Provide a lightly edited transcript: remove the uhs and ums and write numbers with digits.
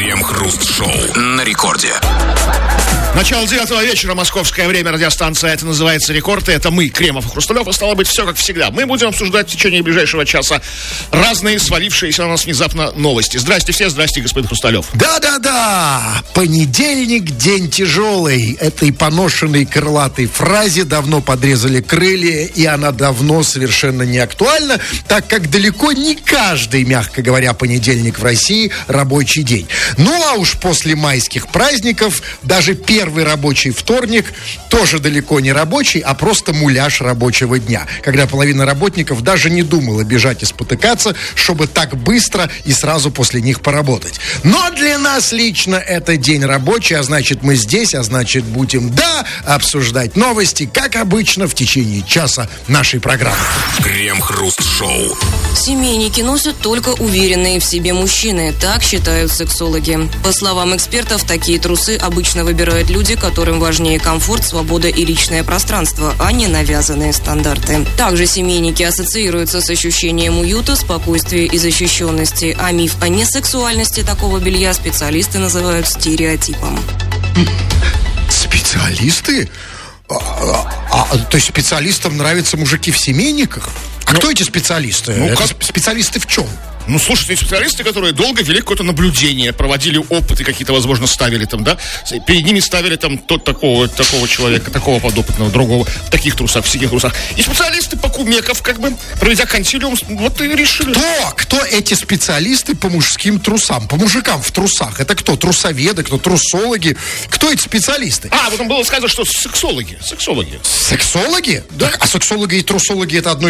Крем-хруст-шоу на рекорде. Начало 9 вечера, московское время, радиостанция «Это называется Рекорд». И это мы, Кремов и Хрусталев, и стало быть, все как всегда. Мы будем обсуждать в течение ближайшего часа разные свалившиеся на нас внезапно новости. Здрасте все, здрасте, господин Хрусталев. Да-да-да, понедельник, день тяжелый. Этой поношенной крылатой фразе давно подрезали крылья, и она давно совершенно не актуальна, так как далеко не каждый, мягко говоря, понедельник в России рабочий день. Ну а уж после майских праздников даже первый рабочий вторник тоже далеко не рабочий, а просто муляж рабочего дня, когда половина работников даже не думала бежать и спотыкаться, чтобы так быстро и сразу после них поработать. Но для нас лично это день рабочий, а значит мы здесь, а значит будем, обсуждать новости, как обычно, в течение часа нашей программы. Крем-хруст-шоу. Семейники носят только уверенные в себе мужчины, так считают сексологи. По словам экспертов, такие трусы обычно выбирают люди, которым важнее комфорт, свобода и личное пространство, а не навязанные стандарты. Также семейники ассоциируются с ощущением уюта, спокойствия и защищенности, а миф о несексуальности такого белья специалисты называют стереотипом. Специалисты? То есть специалистам нравятся мужики в семейниках? А кто эти специалисты? Специалисты в чем? Ну, слушайте, специалисты, которые долго вели какое-то наблюдение, проводили опыты какие-то, возможно, ставили там, перед ними ставили там такого человека, такого подопытного, другого, в таких трусах, в синих трусах. И специалисты покумеков, проведя консилиум, вот и решили. Кто эти специалисты по мужским трусам, по мужикам в трусах? Это кто? Трусоведы, кто? Трусологи? Кто эти специалисты? Вот там было сказано, что сексологи. Сексологи? Да. А сексологи и трусологи — это одно